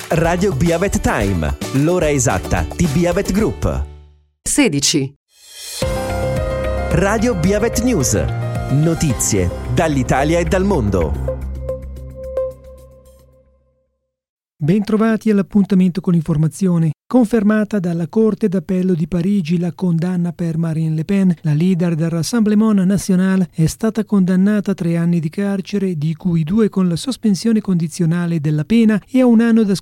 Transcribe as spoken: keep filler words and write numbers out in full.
Radio Biavet Time, l'ora esatta di Biavet Group. sedici. Radio Biavet News, notizie dall'Italia e dal mondo. Bentrovati all'appuntamento con l'informazione. Confermata dalla Corte d'Appello di Parigi la condanna per Marine Le Pen, la leader del Rassemblement National è stata condannata a tre anni di carcere, di cui due con la sospensione condizionale della pena e a un anno da